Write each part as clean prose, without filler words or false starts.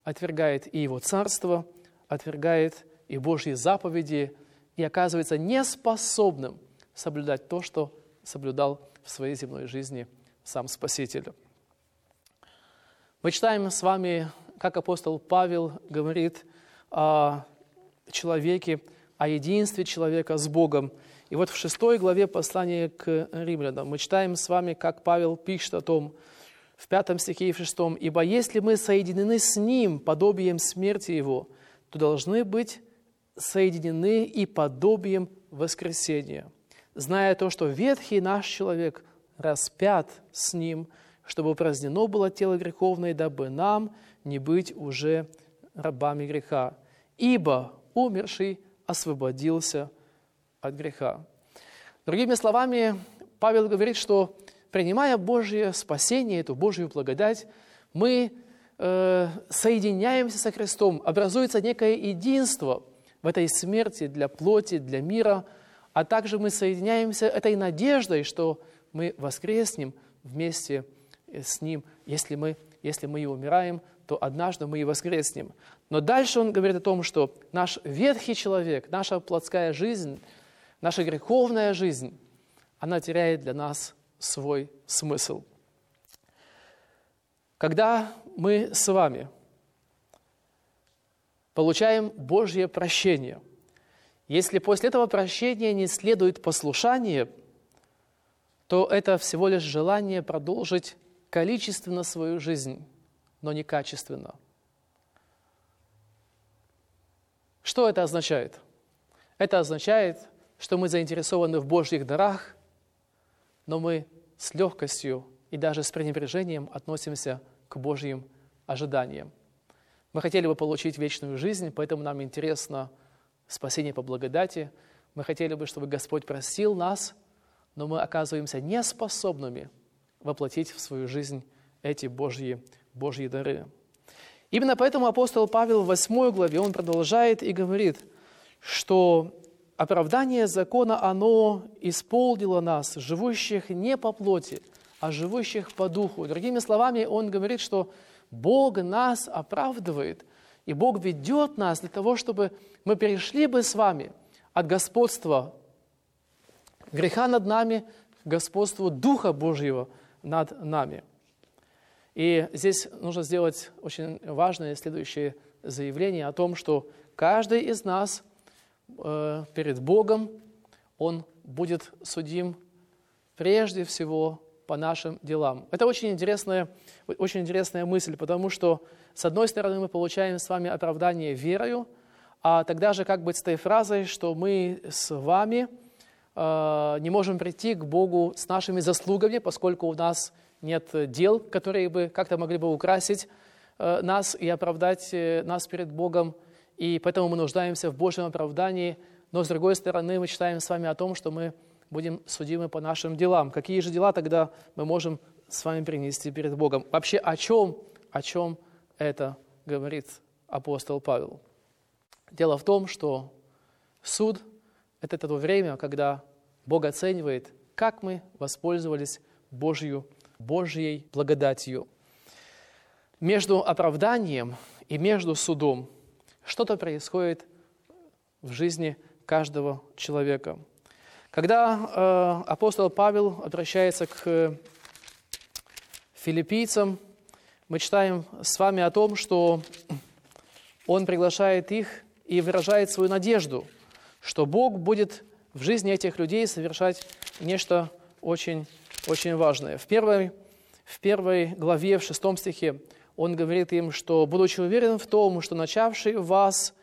отвергает и Его Царство, отвергает и Божьи заповеди, и оказывается неспособным соблюдать то, что соблюдал в своей земной жизни сам Спаситель. Мы читаем с вами, как апостол Павел говорит о человеке, о единстве человека с Богом. И вот в 6 главе послания к римлянам мы читаем с вами, как Павел пишет о том, в 5 стихе и в 6: «Ибо если мы соединены с Ним подобием смерти Его, то должны быть соединены и подобием воскресения, зная то, что ветхий наш человек распят с Ним, чтобы упразднено было тело греховное, дабы нам не быть уже рабами греха. Ибо умерший освободился от греха». Другими словами, Павел говорит, что принимая Божье спасение, эту Божью благодать, мы соединяемся со Христом, образуется некое единство в этой смерти для плоти, для мира, а также мы соединяемся этой надеждой, что мы воскреснем вместе с Ним. Если мы и умираем, то однажды мы и воскреснем. Но дальше он говорит о том, что наш ветхий человек, наша плотская жизнь, наша греховная жизнь, она теряет для нас свой смысл. Когда мы с вами получаем Божье прощение, если после этого прощения не следует послушание, то это всего лишь желание продолжить количественно свою жизнь, но не качественно. Что это означает? Это означает, что мы заинтересованы в Божьих дарах, но мы с легкостью и даже с пренебрежением относимся к Божьим ожиданиям. Мы хотели бы получить вечную жизнь, поэтому нам интересно спасение по благодати. Мы хотели бы, чтобы Господь простил нас, но мы оказываемся неспособными воплотить в свою жизнь эти Божьи дары. Именно поэтому апостол Павел в 8 главе, он продолжает и говорит, что оправдание закона, оно исполнило нас, живущих не по плоти, а живущих по духу. Другими словами, он говорит, что Бог нас оправдывает, и Бог ведет нас для того, чтобы мы перешли бы с вами от господства греха над нами к господству Духа Божьего над нами. И здесь нужно сделать очень важное следующее заявление о том, что каждый из нас перед Богом, он будет судим прежде всего по нашим делам. Это очень интересная мысль, потому что, с одной стороны, мы получаем с вами оправдание верою, а тогда же как быть с той фразой, что мы с вами не можем прийти к Богу с нашими заслугами, поскольку у нас нет дел, которые бы как-то могли бы украсить нас и оправдать нас перед Богом, и поэтому мы нуждаемся в Божьем оправдании. Но, с другой стороны, мы читаем с вами о том, что мы будем судимы по нашим делам. Какие же дела тогда мы можем с вами принести перед Богом? Вообще, о чем это говорит апостол Павел? Дело в том, что суд – это то время, когда Бог оценивает, как мы воспользовались Божьей благодатью. Между оправданием и между судом что-то происходит в жизни каждого человека. Когда апостол Павел обращается к филиппийцам, мы читаем с вами о том, что он приглашает их и выражает свою надежду, что Бог будет в жизни этих людей совершать нечто очень, очень важное. В первой главе, в 6 стихе, он говорит им, что, будучи уверен в том, что начавший в вас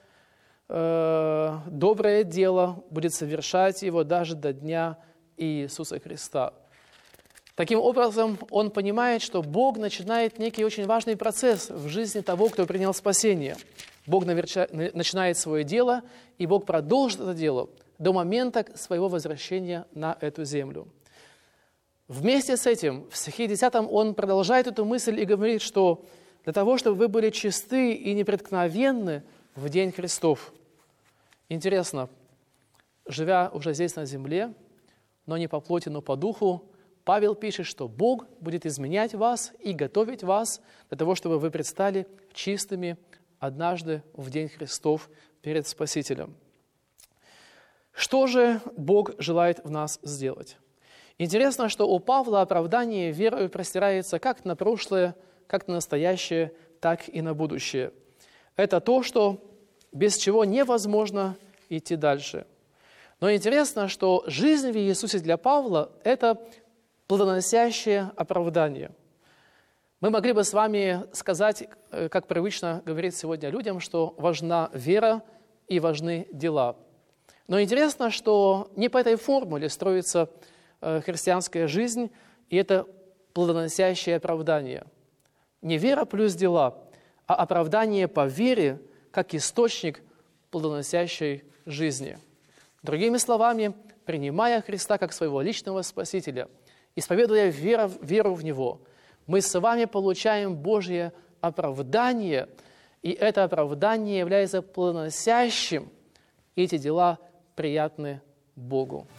доброе дело будет совершать его даже до дня Иисуса Христа. Таким образом, он понимает, что Бог начинает некий очень важный процесс в жизни того, кто принял спасение. Бог начинает свое дело, и Бог продолжит это дело до момента своего возвращения на эту землю. Вместе с этим, в стихе 10 он продолжает эту мысль и говорит, что для того, чтобы вы были чисты и непреткновенны в день Христов. Интересно, живя уже здесь на земле, но не по плоти, но по духу, Павел пишет, что Бог будет изменять вас и готовить вас для того, чтобы вы предстали чистыми однажды в день Христов перед Спасителем. Что же Бог желает в нас сделать? Интересно, что у Павла оправдание верою простирается как на прошлое, как на настоящее, так и на будущее. Это то, что без чего невозможно идти дальше. Но интересно, что жизнь в Иисусе для Павла – это плодоносящее оправдание. Мы могли бы с вами сказать, как привычно говорить сегодня людям, что важна вера и важны дела. Но интересно, что не по этой формуле строится христианская жизнь, и это плодоносящее оправдание. Не вера плюс дела, а оправдание по вере как источник плодоносящей жизни. Другими словами, принимая Христа как своего личного Спасителя, исповедуя веру в Него, мы с вами получаем Божье оправдание, и это оправдание является плодоносящим, и эти дела приятны Богу.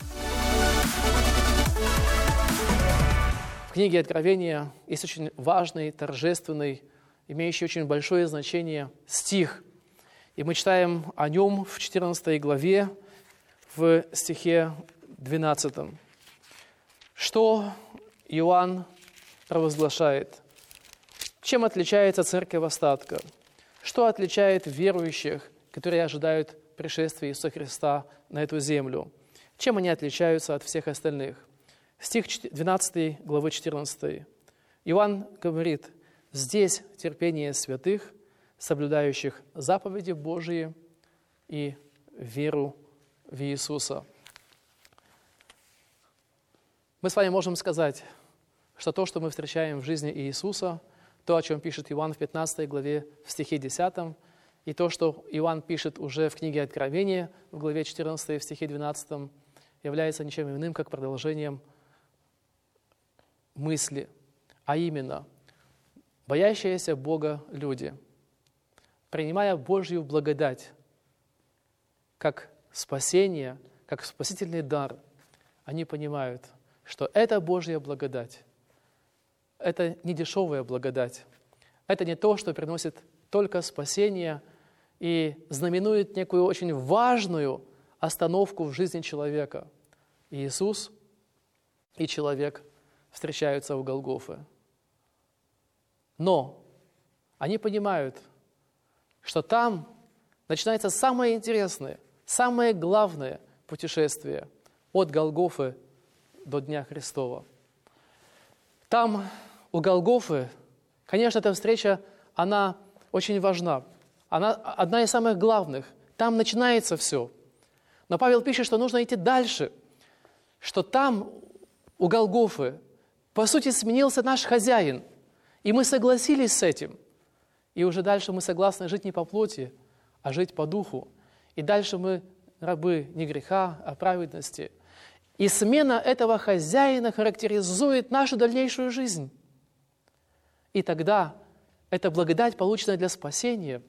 В книге Откровения есть очень важный, торжественный, имеющий очень большое значение стих. И мы читаем о нем в 14 главе, в стихе 12. Что Иоанн провозглашает? Чем отличается церковь остатка? Что отличает верующих, которые ожидают пришествия Иисуса Христа на эту землю? Чем они отличаются от всех остальных? Стих 12 главы 14. Иоанн говорит: «Здесь терпение святых, соблюдающих заповеди Божьи и веру в Иисуса». Мы с вами можем сказать, что то, что мы встречаем в жизни Иисуса, то, о чем пишет Иоанн в 15 главе, в стихе 10, и то, что Иоанн пишет уже в книге Откровения, в главе 14, в стихе 12, является ничем иным, как продолжением мысли, а именно, боящиеся Бога люди, принимая Божью благодать как спасение, как спасительный дар, они понимают, что это Божья благодать. Это не дешевая благодать. Это не то, что приносит только спасение и знаменует некую очень важную остановку в жизни человека. Иисус и человек встречаются у Голгофы. Но они понимают, что там начинается самое интересное, самое главное путешествие от Голгофы до Дня Христова. Там, у Голгофы, конечно, эта встреча, она очень важна. Она одна из самых главных. Там начинается все. Но Павел пишет, что нужно идти дальше, что там, у Голгофы, по сути, сменился наш хозяин, и мы согласились с этим. И уже дальше мы согласны жить не по плоти, а жить по духу. И дальше мы рабы не греха, а праведности. И смена этого хозяина характеризует нашу дальнейшую жизнь. И тогда эта благодать, полученная для спасения,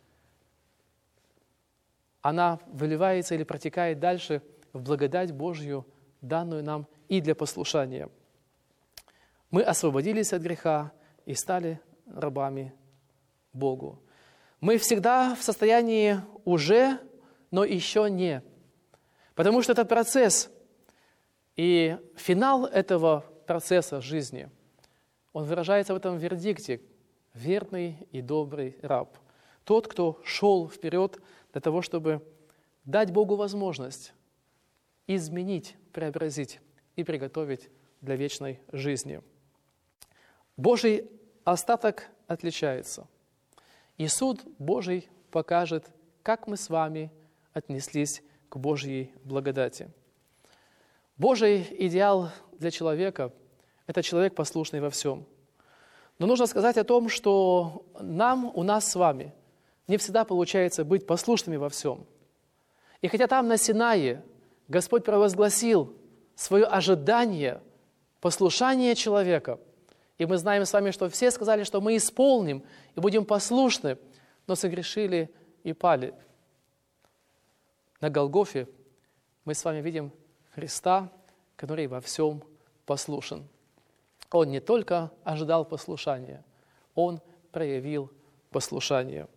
она выливается или протекает дальше в благодать Божью, данную нам и для послушания. Мы освободились от греха и стали рабами Богу. Мы всегда в состоянии уже, но еще не. Потому что это процесс. И финал этого процесса жизни, он выражается в этом вердикте: верный и добрый раб. Тот, кто шел вперед для того, чтобы дать Богу возможность изменить, преобразить и приготовить для вечной жизни. Божий остаток отличается. И суд Божий покажет, как мы с вами отнеслись к Божьей благодати. Божий идеал для человека – это человек, послушный во всем. Но нужно сказать о том, что у нас с вами не всегда получается быть послушными во всем. И хотя там на Синае Господь провозгласил свое ожидание послушания человека, и мы знаем с вами, что все сказали, что мы исполним и будем послушны, но согрешили и пали. На Голгофе мы с вами видим Христа, который во всем послушен. Он не только ожидал послушания, Он проявил послушание.